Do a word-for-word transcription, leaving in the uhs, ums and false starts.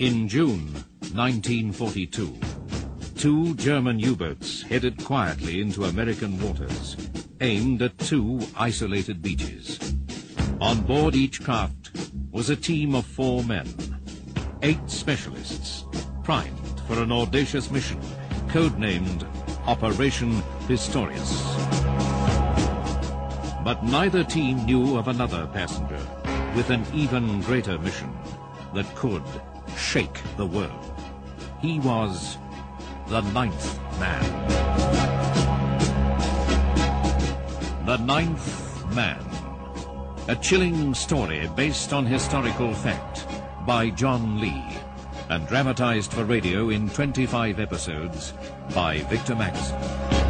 In June nineteen forty-two, two German U-boats headed quietly into American waters, aimed at two isolated beaches. On board each craft was a team of four men, eight specialists, primed for an audacious mission, codenamed Operation Pistorius. But neither team knew of another passenger with an even greater mission that could shake the world. He was the ninth man. The Ninth Man. A chilling story based on historical fact by John Lee and dramatized for radio in twenty-five episodes by Victor Magnuson.